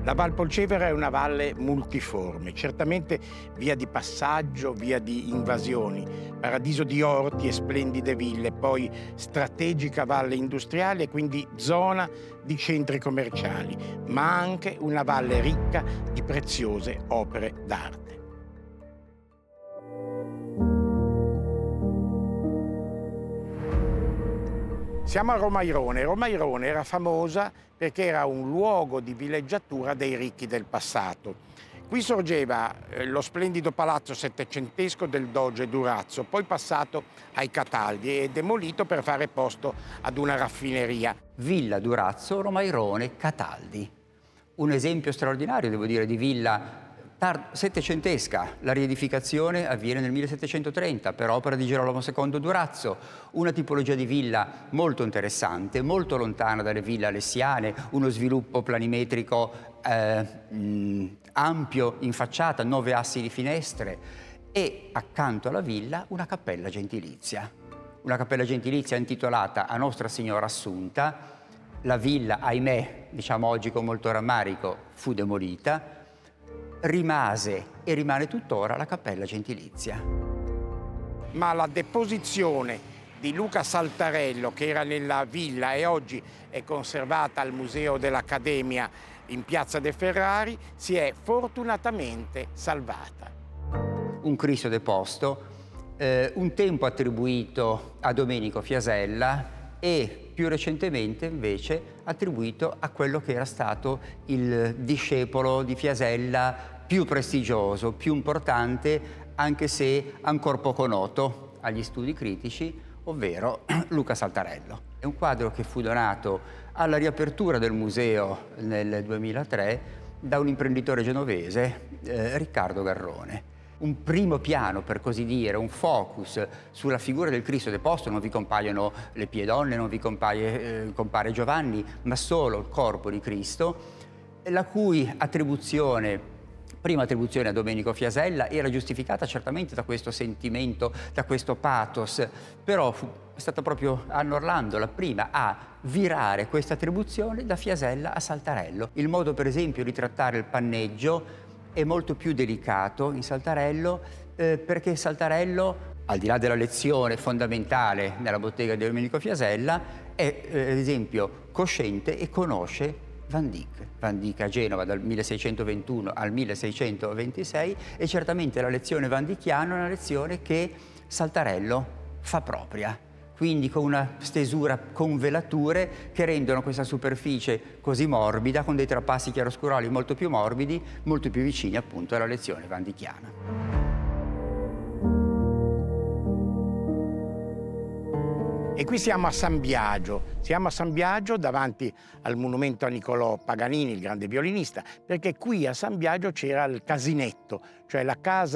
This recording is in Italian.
La Val Polcevera è una valle multiforme, certamente via di passaggio, via di invasioni, paradiso di orti e splendide ville, poi strategica valle industriale e quindi zona di centri commerciali, ma anche una valle ricca di preziose opere d'arte. Siamo a Romairone. Romairone era famosa perché era un luogo di villeggiatura dei ricchi del passato. Qui sorgeva lo splendido palazzo settecentesco del doge Durazzo, poi passato ai Cataldi e demolito per fare posto ad una raffineria. Villa Durazzo, Romairone, Cataldi. Un esempio straordinario, devo dire, di villa settecentesca. La riedificazione avviene nel 1730 per opera di Girolamo II Durazzo, una tipologia di villa molto interessante, molto lontana dalle ville alessiane, uno sviluppo planimetrico ampio in facciata, 9 assi di finestre e accanto alla villa una cappella gentilizia. Una cappella gentilizia intitolata a Nostra Signora Assunta. La villa, ahimè, diciamo oggi con molto rammarico, fu demolita. Rimase e rimane tuttora la cappella gentilizia. Ma la deposizione di Luca Saltarello, che era nella villa e oggi è conservata al Museo dell'Accademia in Piazza De Ferrari, si è fortunatamente salvata. Un Cristo deposto, un tempo attribuito a Domenico Fiasella e più recentemente invece attribuito a quello che era stato il discepolo di Fiasella più prestigioso, più importante, anche se ancora poco noto agli studi critici, ovvero Luca Saltarello. È un quadro che fu donato alla riapertura del museo nel 2003 da un imprenditore genovese, Riccardo Garrone. Un primo piano, per così dire, un focus sulla figura del Cristo deposto. Non vi compaiono le pie donne, non vi compare Giovanni, ma solo il corpo di Cristo, la cui prima attribuzione a Domenico Fiasella era giustificata certamente da questo sentimento, da questo pathos, però è stata proprio Anna Orlando la prima a virare questa attribuzione da Fiasella a Saltarello. Il modo, per esempio, di trattare il panneggio è molto più delicato in Saltarello perché Saltarello, al di là della lezione fondamentale nella bottega di Domenico Fiasella, è ad esempio cosciente e conosce Van Dyck. Van Dyck a Genova dal 1621 al 1626 e certamente la lezione vandicchiana è una lezione che Saltarello fa propria. Quindi con una stesura con velature che rendono questa superficie così morbida, con dei trapassi chiaroscurali molto più morbidi, molto più vicini appunto alla lezione vandicchiana. E qui siamo a San Biagio davanti al monumento a Niccolò Paganini, il grande violinista, perché qui a San Biagio c'era il casinetto, cioè la casa